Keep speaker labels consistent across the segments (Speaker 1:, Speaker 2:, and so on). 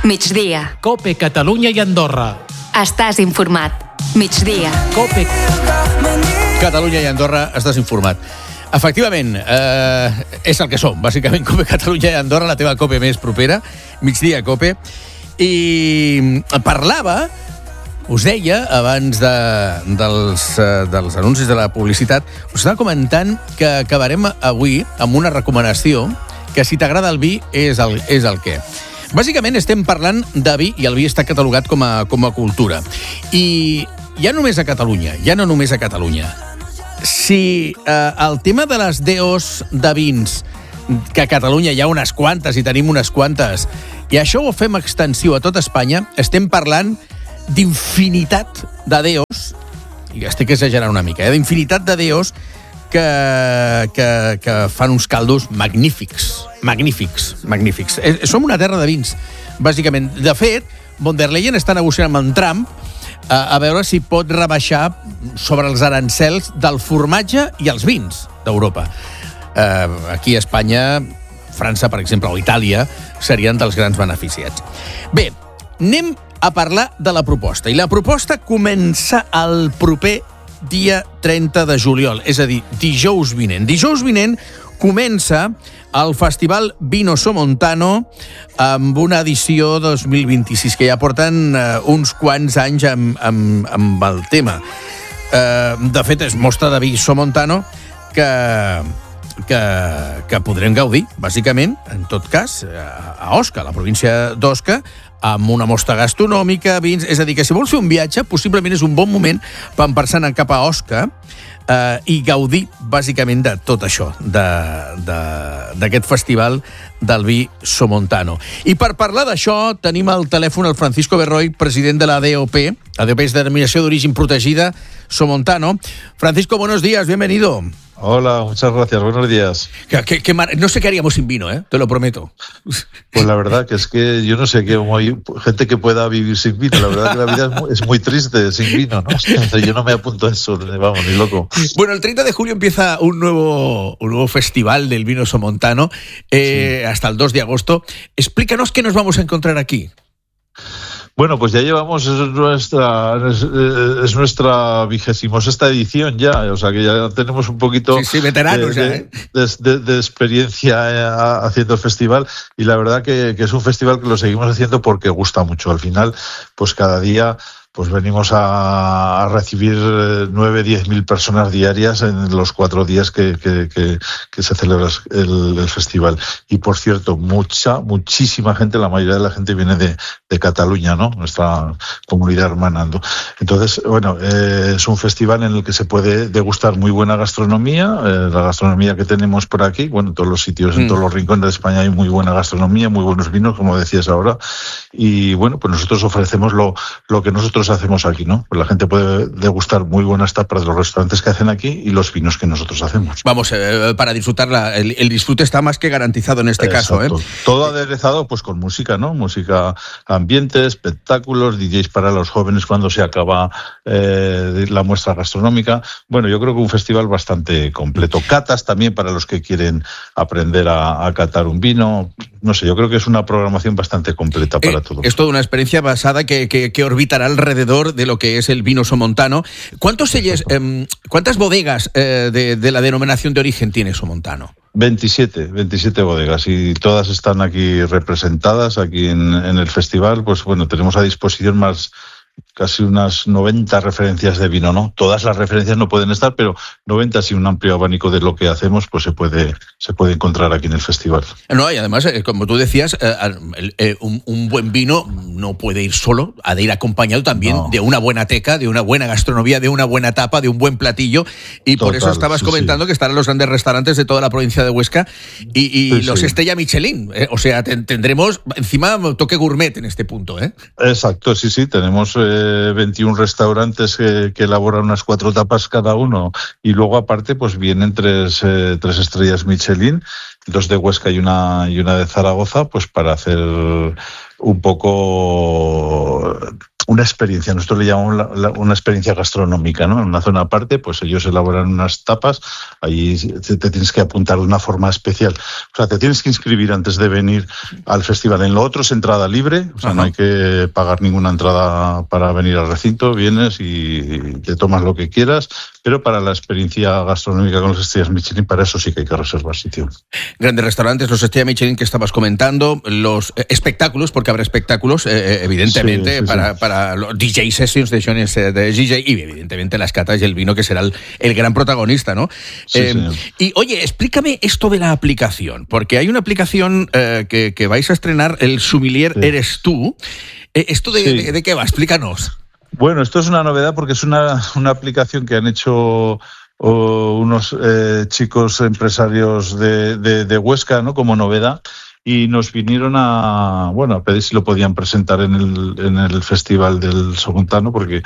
Speaker 1: Migdia.
Speaker 2: COPE, Catalunya i Andorra.
Speaker 1: Estàs informat. Migdia.
Speaker 2: COPE.
Speaker 3: Catalunya i Andorra, estàs informat. Efectivament, és el que som, bàsicament, COPE, Catalunya i Andorra, la teva COPE més propera, Migdia COPE. I parlava, us deia, abans dels anuncis de la publicitat, us estava comentant que acabarem avui amb una recomanació que, si t'agrada el vi, és el què. Bàsicament estem parlant de vi i el vi està catalogat com a cultura. I ja no només a Catalunya. Si el tema de les DOs de vins, que a Catalunya hi ha unes quantes i tenim unes quantes, i això ho fem extensiu a tot Espanya, estem parlant d'infinitat de DOs, i estic exagerant una mica, d'infinitat de DOs que fan uns caldos magnífics. Som una terra de vins, bàsicament. De fet, von der Leyen està negociant amb en Trump a veure si pot rebaixar sobre els arancels del formatge i els vins d'Europa. Aquí a Espanya, França, per exemple, o Itàlia, serien dels grans beneficiats. Bé, anem a parlar de la proposta. I la proposta comença el proper dia 30 de juliol, és a dir, dijous vinent. Dijous vinent comença el Festival Vino Somontano amb una edició 2026, que ja porten uns quants anys amb el tema. De fet, és mostra de vi Somontano que podrem gaudir, bàsicament, en tot cas, a Osca, a la província d'Osca, amb una mostra gastronòmica, vins... És a dir, que si vols fer un viatge, possiblement és un bon moment per anar cap a Osca i gaudir, bàsicament, de tot això, d'aquest festival del vi Somontano. I per parlar d'això, tenim al telèfon el Francisco Berroy, president de la DOP. La DOP és Denominació d'Origen Protegida Somontano. Francisco, buenos días, bienvenido.
Speaker 4: Hola, muchas gracias, buenos días.
Speaker 3: No sé qué haríamos sin vino, te lo prometo.
Speaker 4: Pues la verdad que es que yo no sé, que hay gente que pueda vivir sin vino. La verdad que la vida es muy triste sin vino, ¿no? Yo no me apunto a eso, vamos, ni loco.
Speaker 3: Bueno, el 30 de julio empieza un nuevo festival del vino somontano, sí, hasta el 2 de agosto. Explícanos qué nos vamos a encontrar aquí.
Speaker 4: Bueno, pues ya llevamos, es nuestra 26ª edición ya, o sea que ya tenemos un poquito
Speaker 3: veteranos
Speaker 4: de experiencia haciendo el festival, y la verdad que es un festival que lo seguimos haciendo porque gusta mucho. Al final, pues cada día pues venimos a recibir 9-10 mil personas diarias en los 4 días que se celebra el festival. Y por cierto, muchísima gente, la mayoría de la gente viene de Cataluña, ¿no? Nuestra comunidad hermana. Entonces, bueno, es un festival en el que se puede degustar muy buena gastronomía, la gastronomía que tenemos por aquí. Bueno, en todos los sitios, en todos los rincones de España hay muy buena gastronomía, muy buenos vinos, como decías ahora. Y bueno, pues nosotros ofrecemos lo que nosotros hacemos aquí, ¿no? Pues la gente puede degustar muy buenas tapas de los restaurantes que hacen aquí y los vinos que nosotros hacemos.
Speaker 3: Vamos, para disfrutarla, el disfrute está más que garantizado en este caso, ¿eh?
Speaker 4: Todo aderezado pues con música, ¿no? Música, ambiente, espectáculos, DJs para los jóvenes cuando se acaba la muestra gastronómica. Bueno, yo creo que un festival bastante completo. Catas también para los que quieren aprender a catar un vino. No sé, yo creo que es una programación bastante completa para todos.
Speaker 3: Es toda una experiencia basada que orbitará alrededor de lo que es el vino somontano. ¿Cuántas bodegas de la denominación de origen tiene Somontano?
Speaker 4: 27 bodegas, y todas están aquí representadas aquí en el festival. Pues bueno, tenemos a disposición casi unas 90 referencias de vino, ¿no? Todas las referencias no pueden estar, pero 90, sí, un amplio abanico de lo que hacemos, pues se puede encontrar aquí en el festival.
Speaker 3: No, y además, como tú decías, un buen vino no puede ir solo, ha de ir acompañado también de una buena teca, de una buena gastronomía, de una buena tapa, de un buen platillo, y por eso estabas comentando que estarán los grandes restaurantes de toda la provincia de Huesca y los Estrella Michelin, o sea, tendremos encima toque gourmet en este punto, ¿eh?
Speaker 4: Exacto, sí, tenemos 21 restaurantes que elaboran unas 4 tapas cada uno, y luego aparte pues vienen 3 estrellas Michelin, 2 de Huesca y una de Zaragoza, pues para hacer un poco una experiencia, nosotros le llamamos una experiencia gastronómica, ¿no? En una zona aparte, pues ellos elaboran unas tapas, ahí te tienes que apuntar de una forma especial. O sea, te tienes que inscribir antes de venir al festival. En lo otro es entrada libre, o sea, no hay que pagar ninguna entrada para venir al recinto, vienes y te tomas lo que quieras, pero para la experiencia gastronómica con las estrellas Michelin, para eso sí que hay que reservar sitio.
Speaker 3: Grandes restaurantes, los estrellas Michelin que estabas comentando, los espectáculos, porque habrá espectáculos, evidentemente, para los DJ sessions de DJ y evidentemente las catas y el vino, que será el gran protagonista, ¿no?
Speaker 4: Sí,
Speaker 3: y oye, explícame esto de la aplicación, porque hay una aplicación que vais a estrenar, el Sommelier Eres Tú. ¿Esto de qué va? Explícanos.
Speaker 4: Bueno, esto es una novedad porque es una aplicación que han hecho unos chicos empresarios de Huesca, ¿no? Como novedad. Y nos vinieron a pedir si lo podían presentar en el Festival del Somontano, porque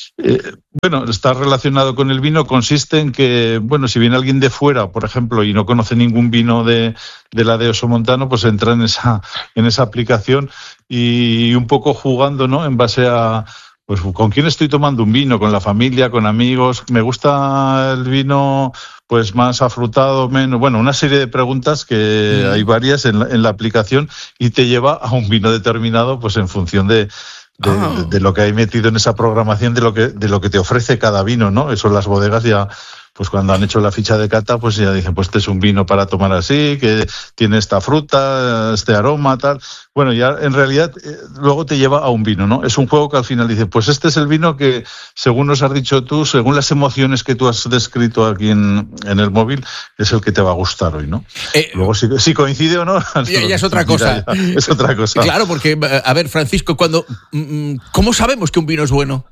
Speaker 4: está relacionado con el vino. Consiste en que, si viene alguien de fuera, por ejemplo, y no conoce ningún vino de la DEO Somontano, pues entra en esa aplicación y un poco jugando, ¿no? En base a pues con quién estoy tomando un vino, con la familia, con amigos, me gusta el vino pues más afrutado, menos, una serie de preguntas que hay varias en la aplicación y te lleva a un vino determinado pues en función de lo que hay metido en esa programación, de lo que te ofrece cada vino, ¿no? Eso las bodegas ya, pues cuando han hecho la ficha de cata, pues ya dicen, pues este es un vino para tomar así, que tiene esta fruta, este aroma, tal. Bueno, ya en realidad luego te lleva a un vino, ¿no? Es un juego que al final dice, pues este es el vino que, según nos has dicho tú, según las emociones que tú has descrito aquí en el móvil, es el que te va a gustar hoy, ¿no? Luego si coincide o no...
Speaker 3: Ya es otra cosa.
Speaker 4: Es otra cosa.
Speaker 3: Claro, porque, a ver, Francisco, ¿cómo sabemos que un vino es bueno?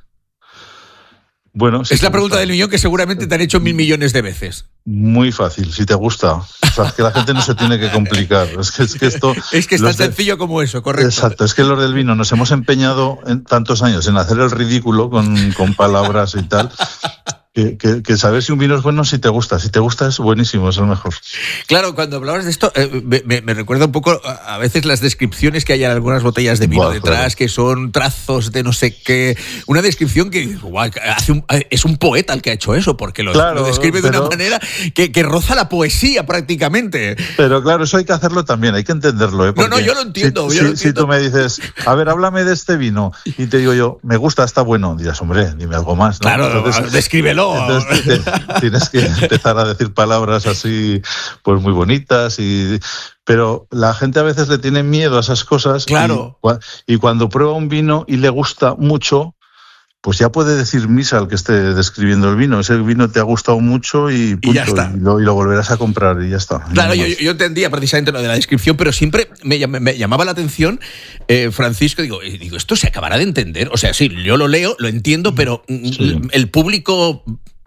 Speaker 4: Bueno,
Speaker 3: es la pregunta del millón que seguramente te han hecho 1.000 millones de veces.
Speaker 4: Muy fácil, si te gusta. O sea, es que la gente no se tiene que complicar. Es que esto...
Speaker 3: Es que es tan sencillo como eso, correcto.
Speaker 4: Exacto, es que los del vino nos hemos empeñado en tantos años en hacer el ridículo con palabras y tal... Que saber si un vino es bueno si te gusta es buenísimo, es el mejor.
Speaker 3: Claro, cuando hablabas de esto me recuerda un poco a veces las descripciones que hay en algunas botellas de vino detrás, claro, que son trazos de no sé qué, una descripción que es un poeta el que ha hecho eso, porque lo describe de una manera que roza la poesía prácticamente.
Speaker 4: Pero claro, eso hay que hacerlo también, hay que entenderlo, ¿eh?
Speaker 3: No, yo lo entiendo.
Speaker 4: Si tú me dices, a ver, háblame de este vino, y te digo yo, me gusta, está bueno, dirás, hombre, dime algo más, ¿no?
Speaker 3: Claro, entonces, descríbelo.
Speaker 4: Entonces tienes que empezar a decir palabras así, pues muy bonitas, pero la gente a veces le tiene miedo a esas cosas.
Speaker 3: Claro.
Speaker 4: Y cuando prueba un vino y le gusta mucho, pues ya puede decir misa al que esté describiendo el vino. Ese vino te ha gustado mucho y punto, y ya está. Y lo volverás a comprar y ya está.
Speaker 3: Claro, yo entendía precisamente lo de la descripción, pero siempre me llamaba la atención, Francisco, digo, ¿esto se acabará de entender? O sea, sí, yo lo leo, lo entiendo, pero el público...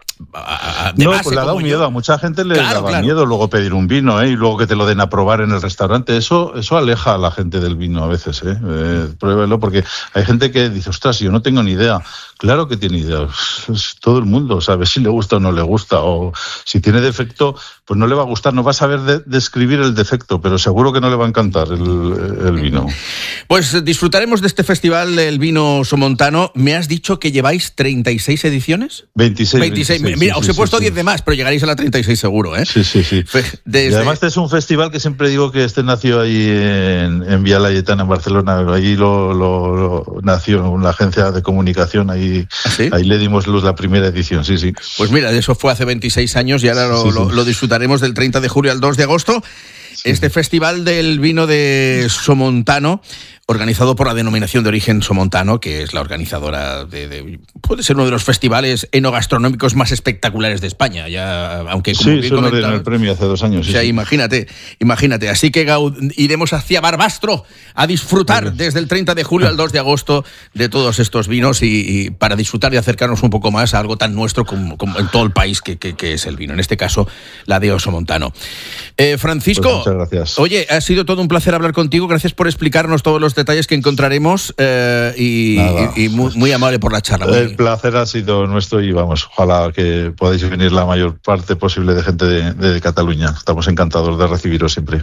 Speaker 4: pues le ha dado miedo, a mucha gente le daba miedo luego pedir un vino, y luego que te lo den a probar en el restaurante. Eso aleja a la gente del vino a veces, pruébelo, porque hay gente que dice, ostras, yo no tengo ni idea. Claro que tiene idea, todo el mundo sabe si le gusta o no le gusta, o si tiene defecto, pues no le va a gustar, no va a saber describir el defecto, pero seguro que no le va a encantar el vino.
Speaker 3: Pues disfrutaremos de este festival del vino somontano. Me has dicho que lleváis 36 ediciones.
Speaker 4: 26.
Speaker 3: Mira, os he puesto 10 de más, pero llegaréis a la 36 seguro, ¿eh?
Speaker 4: Sí. Y además este es un festival que siempre digo que nació ahí en Vía Layetana, en Barcelona. Ahí lo nació una agencia de comunicación, ahí
Speaker 3: ¿sí?
Speaker 4: Ahí le dimos luz la primera edición, sí.
Speaker 3: Pues mira, eso fue hace 26 años y ahora lo disfrutaremos del 30 de julio al 2 de agosto. Este festival del vino de Somontano, organizado por la Denominación de Origen Somontano, que es la organizadora puede ser uno de los festivales enogastronómicos más espectaculares de España, ya, aunque como
Speaker 4: eso nos dieron el premio hace 2 años.
Speaker 3: O sea, imagínate. Así que iremos hacia Barbastro a disfrutar desde el 30 de julio al 2 de agosto de todos estos vinos y para disfrutar y acercarnos un poco más a algo tan nuestro como en todo el país que es el vino, en este caso la DEO Somontano. Francisco,
Speaker 4: pues muchas gracias.
Speaker 3: Oye, ha sido todo un placer hablar contigo, gracias por explicarnos todos los detalles que encontraremos y muy amable por la charla.
Speaker 4: El placer ha sido nuestro y ojalá que podáis venir la mayor parte posible de gente de Cataluña. Estamos encantados de recibiros siempre.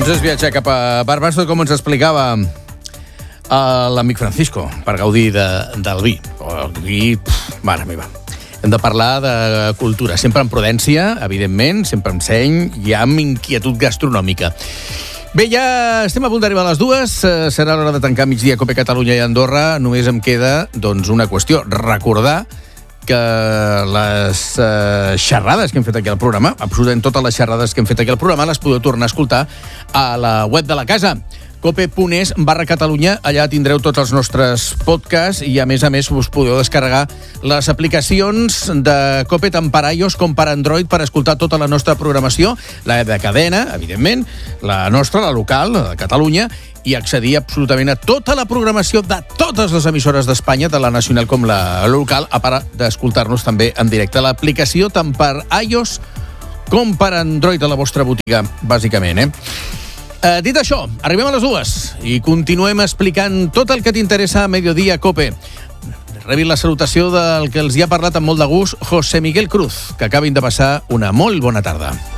Speaker 3: Doncs és viatjar cap a Barbastro, com ens explicava l'amic Francisco, per gaudir del vi. El vi, mare meva. Hem de parlar de cultura, sempre amb prudència, evidentment, sempre amb seny i amb inquietud gastronòmica. Bé, ja estem a punt d'arribar a les 2. Serà l'hora de tancar Migdia Cope Catalunya i Andorra. Només em queda, doncs, una qüestió. Recordar que les xerrades que hem fet aquí al programa, absolutament totes les xerrades que hem fet aquí al programa, les podeu tornar a escoltar a la web de la casa, cope.es/Catalunya. Allà tindreu tots els nostres podcasts i, a més, us podeu descarregar les aplicacions de Cope tant per iOS com per Android per escoltar tota la nostra programació, la de cadena, evidentment, la nostra, la local, la de Catalunya, i accedir absolutament a tota la programació de totes les emissores d'Espanya, de la nacional com la local, a part d'escoltar-nos també en directe. L'aplicació tant per iOS com per Android a la vostra botiga, bàsicament, Dit això, arribem a les 2 i continuem explicant tot el que t'interessa a Mediodía Cope. Rebin la salutació del que els hi ha parlat amb molt de gust José Miguel Cruz, que acabin de passar una molt bona tarda.